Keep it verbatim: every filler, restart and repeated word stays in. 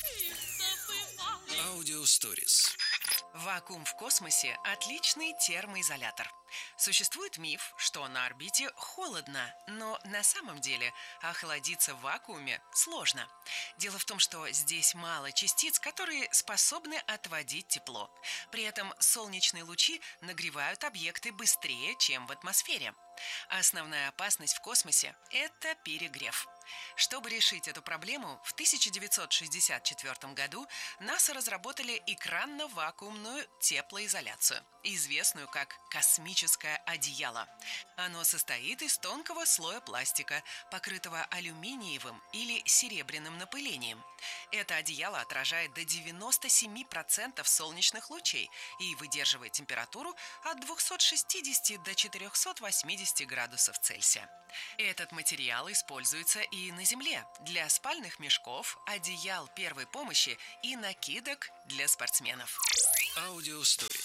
Аудиосторис. Вакуум в космосе – отличный термоизолятор. Существует миф, что на орбите холодно, но на самом деле охладиться в вакууме сложно. Дело в том, что здесь мало частиц, которые способны отводить тепло. При этом солнечные лучи нагревают объекты быстрее, чем в атмосфере. Основная опасность в космосе – это перегрев. Чтобы решить эту проблему, в тысяча девятьсот шестьдесят четвёртом году НАСА разработали экранно-вакуумную теплоизоляцию, известную как космическое одеяло. Оно состоит из тонкого слоя пластика, покрытого алюминиевым или серебряным напылением. Это одеяло отражает до девяноста семи процентов солнечных лучей и выдерживает температуру от двухсот шестидесяти до четырехсот восьмидесяти градусов Цельсия. Этот материал используется и на Земле для спальных мешков, одеял первой помощи и накидок для спортсменов. Аудиосторис.